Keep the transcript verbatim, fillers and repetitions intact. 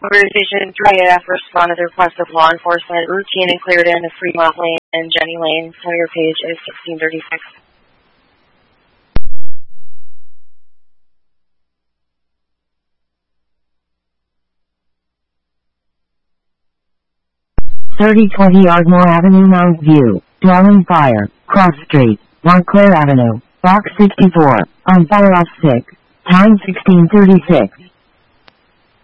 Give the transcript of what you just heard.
Conversation three A F responded to the request of law enforcement, routine and cleared in the Fremont Lane and Jenny Lane. So your page is sixteen thirty-six. thirty twenty Ardmore Avenue, Mount View, dwelling fire, Cross Street, Montclair Avenue, Box sixty-four, on fire off six, time sixteen thirty-six.